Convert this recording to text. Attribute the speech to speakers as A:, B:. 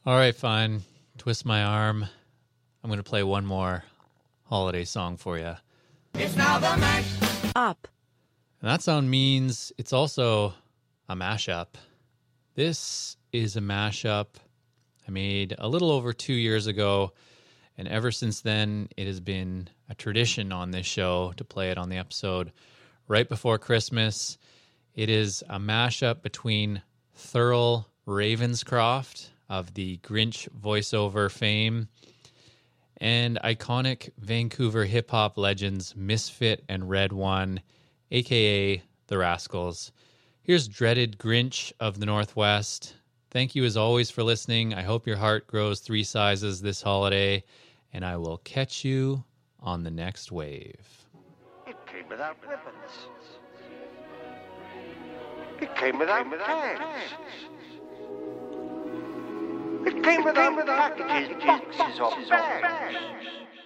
A: All right, fine. Twist my arm. I'm going to play one more holiday song for you.
B: It's now the mash
C: up.
A: And that sound means it's also a mashup. This is a mashup I made a little over 2 years ago, and ever since then, it has been a tradition on this show to play it on the episode right before Christmas. It is a mashup between Thurl Ravenscroft of the Grinch voiceover fame and iconic Vancouver hip-hop legends Misfit and Red One, a.k.a. The Rascals. Here's Dreaded Grinch of the Northwest. Thank you as always for listening. I hope your heart grows 3 sizes this holiday, and I will catch you on the next wave.
D: It came without weapons. It came without tags. It came without packages, boxes, or bags.